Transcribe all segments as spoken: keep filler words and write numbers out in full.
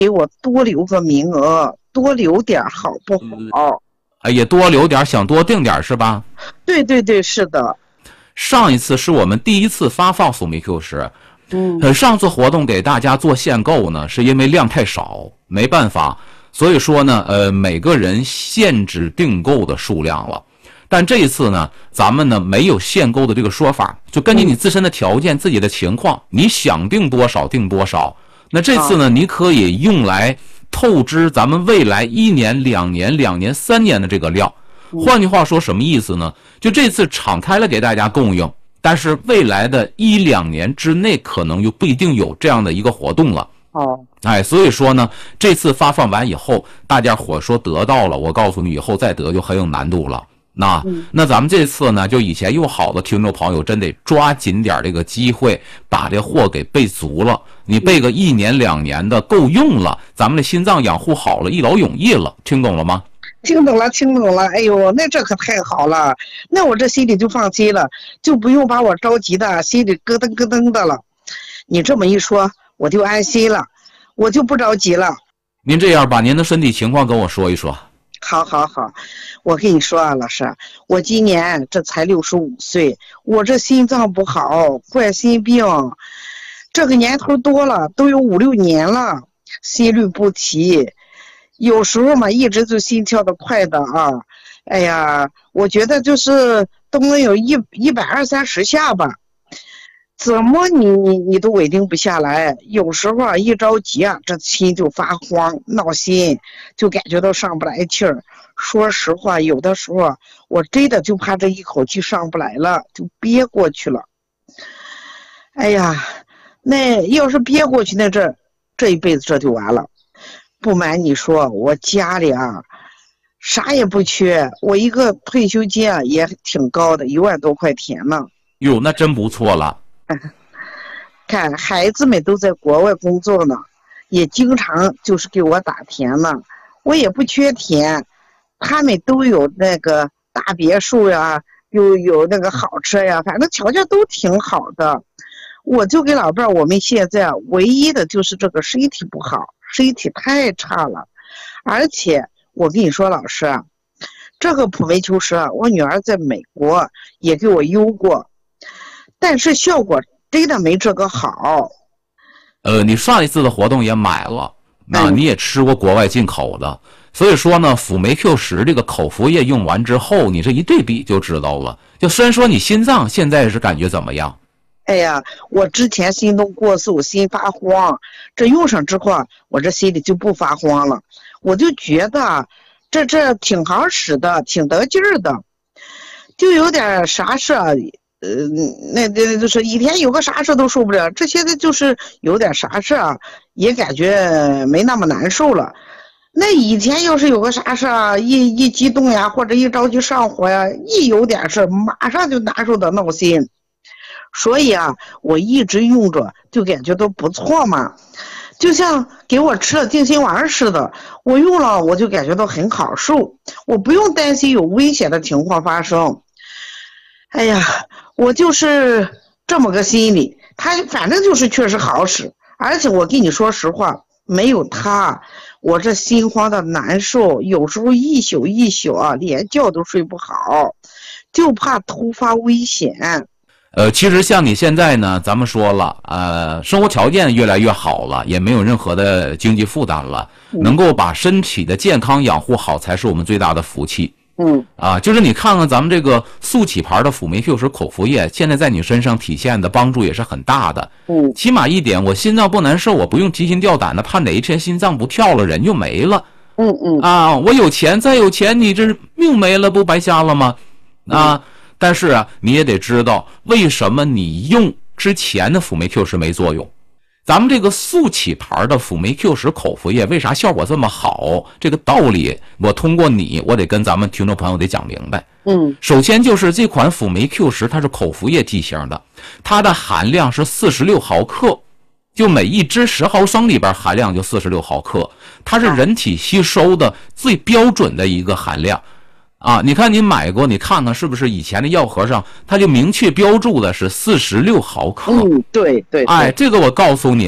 给我多留个名额，多留点好不好？ 哎，也多留点，想多定点是吧？ 对对对，是的。 上一次是我们第一次发放辅酶 Q 十， 嗯， 呃，上次活动给大家做限购呢，是因为量太少，没办法，所以说呢，呃，每个人限制订购的数量了。但这一次呢，咱们呢没有限购的这个说法，就根据你自身的条件、自己的情况，你想订多少订多少。那这次呢，你可以用来透支咱们未来一年、两年、两年、三年的这个量。换句话说，什么意思呢？就这次敞开了给大家供应，但是未来的一两年之内，可能又不一定有这样的一个活动了。 哦， 哎，所以说呢，这次发放完以后，大家伙说得到了，我告诉你，以后再得就很有难度了。那那咱们这次呢，就以前用好的听众朋友，真得抓紧点这个机会，把这货给备足了。你备个一年两年的够用了，咱们的心脏养护好了，一劳永逸了。听懂了吗？ 听懂了，听懂了。哎呦，那这可太好了，那我这心里就放心了，就不用把我着急的心里咯噔咯噔的了。你这么一说，我就安心了，我就不着急了。 您这样把您的身体情况跟我说一说。 好好好，我跟你说啊，老师，我今年这才六十五岁，我这心脏不好，冠心病，这个年头多了，都有五六年了，心律不齐，有时候嘛，一直就心跳的快的啊，哎呀，我觉得就是都能有一一百二三十下吧，怎么你你你都稳定不下来，有时候啊一着急啊，这心就发慌闹心，就感觉到上不来气儿。说实话，有的时候我真的就怕这一口气上不来了，就憋过去了。哎呀，那要是憋过去，那这这一辈子这就完了。不瞒你说，我家里啊啥也不缺，我一个退休金啊也挺高的，一万多块钱呢。 哟，那真不错了。 看孩子们都在国外工作呢，也经常就是给我打田呢，我也不缺田，他们都有那个大别墅呀，有有那个好车呀，反正条件都挺好的。我就给老伴儿，我们现在唯一的就是这个身体不好，身体太差了。而且我跟你说，老师啊，这个普酶 Q 十啊，我女儿在美国也给我邮过，但是效果真的没这个好。 呃，你上一次的活动也买了，那你也吃过国外进口的，所以说呢，辅酶 Q 十这个口服液用完之后，你这一对比就知道了。就虽然说你心脏现在是感觉怎么样？ 哎呀，我之前心动过速，心发慌，这用上之后啊，我这心里就不发慌了，我就觉得这这挺好使的，挺得劲儿的，就有点啥事啊。呃，那那就是一天有个啥事都受不了，这现在就是有点啥事啊，也感觉没那么难受了。那以前要是有个啥事啊，一一激动呀，或者一着急上火呀，一有点事马上就难受的闹心。所以啊，我一直用着，就感觉都不错嘛，就像给我吃了定心丸似的，我用了我就感觉到很好受，我不用担心有危险的情况发生。哎呀，我就是这么个心理，它反正就是确实好使，而且我跟你说实话，没有它，我这心慌的难受，有时候一宿一宿啊，连觉都睡不好，就怕突发危险。 呃，其实像你现在呢，咱们说了，呃，生活条件越来越好了，也没有任何的经济负担了，能够把身体的健康养护好，才是我们最大的福气。 嗯， 啊，就是你看看咱们这个速起牌的辅酶 Q 十口服液，现在在你身上体现的帮助也是很大的。 嗯， 起码一点，我心脏不难受，我不用提心吊胆的，怕哪一天心脏不跳了，人就没了。 嗯嗯， 啊，我有钱，再有钱，你这命没了，不白瞎了吗？啊。嗯，但是啊，你也得知道为什么你用之前的辅酶 Q 十没作用。咱们这个速起牌的辅酶 Q 十口服液为啥效果这么好？这个道理我通过你，我得跟咱们听众朋友得讲明白。 嗯， 首先就是这款辅酶 Q 十它是口服液剂型的，它的含量是四十六毫克，就每一支十毫升里边含量就四十六毫克，它是人体吸收的最标准的一个含量。啊，你看你买过，你看看是不是以前的药盒上它就明确标注的是四十六毫克？ 嗯，对 对, 对。 哎，这个我告诉你，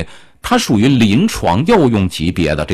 它属于临床药用级别的这